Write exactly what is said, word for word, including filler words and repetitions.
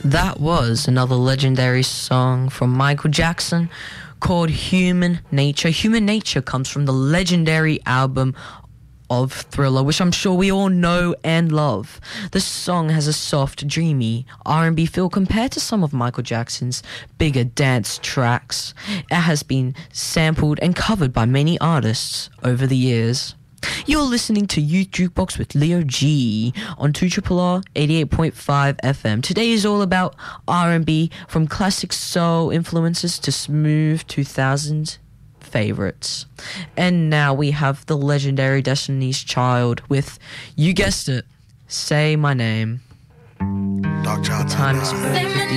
That was another legendary song from Michael Jackson called Human Nature. Human Nature comes from the legendary album of Thriller, which I'm sure we all know and love. The song has a soft, dreamy R and B feel compared to some of Michael Jackson's bigger dance tracks. It has been sampled and covered by many artists over the years. You're listening to Youth Jukebox with Leo G on two R R eighty-eight point five F M. Today is all about R and B, from classic soul influences to smooth two thousands favorites. And now we have the legendary Destiny's Child with, you guessed it, Say My Name. Dog Child. The time is four fifty.